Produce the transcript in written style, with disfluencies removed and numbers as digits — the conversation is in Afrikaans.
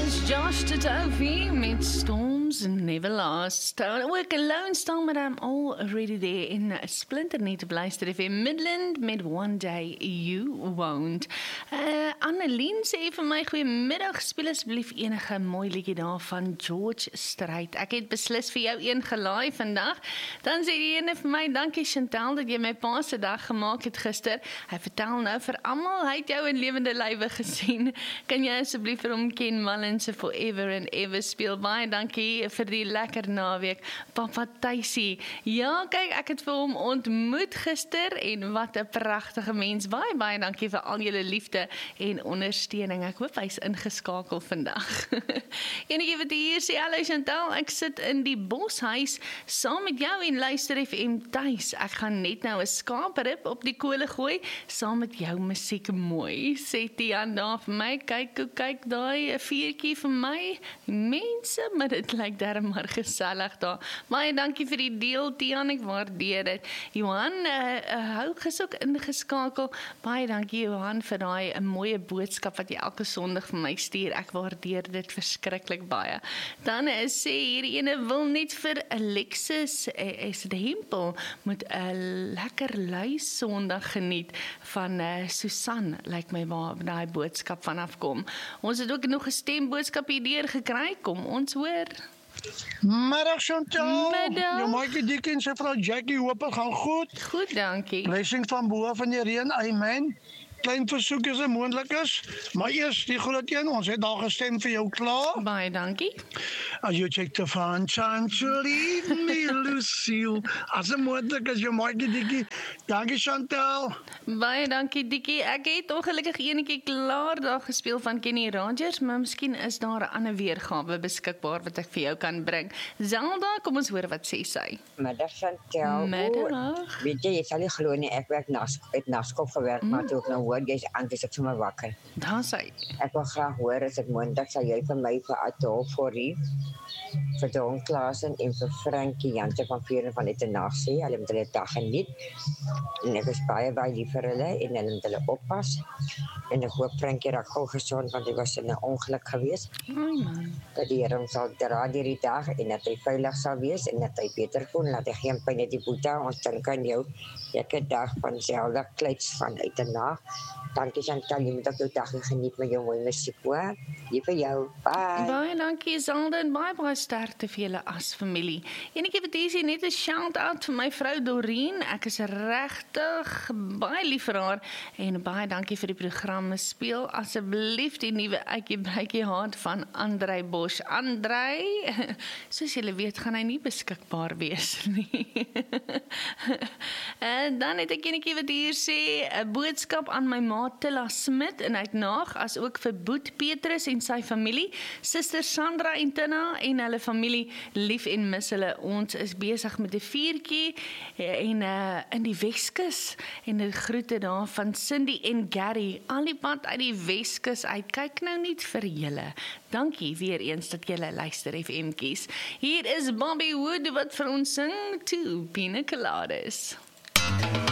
Josh Tatofi met Storms Never Last. Ook Alone staan met hom already there in splinternuwe te luister FM Midland met One Day You Won't. Annelien sê vir my, goeiemiddag, speel asseblief enige mooi liedjie daar van George Strait. Ek het beslis vir jou een gelaai vandag. Dan sê die ene vir my, dankie Chantal dat jy my pa se dag gemaak het gister. Hy vertel nou vir almal, hy het jou in lewende lywe gesien. Kan jy asseblief vir hom Ken Mullins se Forever and Ever speel? Baie dankie vir die lekker naweek, Papa Tuisie. Ja, kyk, ek het vir hom ontmoet gister en wat 'n pragtige mens. Baie dankie vir al julle liefde en ondersteuning. Ek hoop hy's ingeskakel vandag. Enige wat hier sê, hallo Chantal, ek sit in die boshuis saam met jou en luister FM tuis. Ek gaan net nou 'n skaaprib op die kole gooi saam met jou musiek mooi. Sê Tian daar vir my, kyk daai vuurtjie vir my. Mense, maar dit lyk darm maar gesellig daar. Baie dankie vir die deel, Tian, ek waardeer dit. Johan, hou gesoek ingeskakel. Baie dankie Johan vir daai 'n mooie boodskap wat jy elke Sondag vir my stuur. Ek waardeer dit verskriklik baie. Dan sê hierdie ene wil net vir Alexis Hempel moet 'n lekker lui Sondag geniet van Susan, lyk my waar daai boodskap vanaf kom. Ons het ook nog 'n stemboodskap hier gekry, kom ons hoor. Middag Chantal, Middag. jou maatjie Dikkie en sy vrou Jackie, hoop het gaan goed. Goed, dankie. Blessings van bo van die reën, amen. Klein versoek is moontlik is, maar eers die groot een, ons het al gestem vir jou klaar. Baie dankie. As you take the fun chance to leave me, Lucille. As moontlik is jou maatjie Dikkie. Dankie Chantal. Baie dankie Dikkie. Ek het ongelukkig enetjie klaar daar gespeel van Kenny Rogers, maar miskien is daar 'n ander weergawe beskikbaar wat ek vir jou kan bring. Zelda, kom ons hoor wat sê sy. Middag Chantal. Middag. Weet jy sal nie glo nie, ek werk het Naskop gewerk, maar toe ek nou hoor jy's aangesig sommer wakker. Daar sy. Ek wil graag hoor as dit moontlik sal jy vir my vir Adolf Forrie, vir Don Klaasen en vir Frankie Jansen van Vieren van dit 'n nag sê, hulle moet hulle dag geniet. En ek is baie lief vir hulle en hulle moet hulle oppas. En ek hoop Frankie raak gou gesond want hy was in 'n ongeluk geweest. Ai man. Dat die Here hom sal dra deur die dag en dat hy veilig sal wees en dat hy beter kon, laat hy geen pyn hê die boeta. Ons dink aan jou. Lekker dag van Zelda Kleits van uit 'n nag. Dankie Chantal, jy moet ook jou dag geniet met jou mooi musiek, hoor. Lief vir jou. Bye. Baie dankie Zelda en baie sterkte vir julle as familie. Enetjie wat hier sê, net 'n shout-out vir my vrou Doreen. Ek is regtig baie lief vir haar en baie dankie vir die programme. Speel asseblief die nuwe Uitjie Bruitjie Haat van Andrei Bosch. Andrei, soos julle weet, gaan hy nie beskikbaar wees nie. En dan het ek enetjie wat hier sê, 'n boodskap aan my ma Tilla Smit en uit Naag, as ook vir Boet Petrus en sy familie, suster Sandra en Tina en hulle familie, lief en mis hulle. Ons is besig met 'n vuurtjie en in die Weskus en 'n groete daar van Cindy en Gary, al die pad uit die Weskus uit. Kyk nou net vir julle. Dankie weer eens dat julle luister FM kies. Hier is Bobby Wood wat vir ons sing, Two Pina Coladas.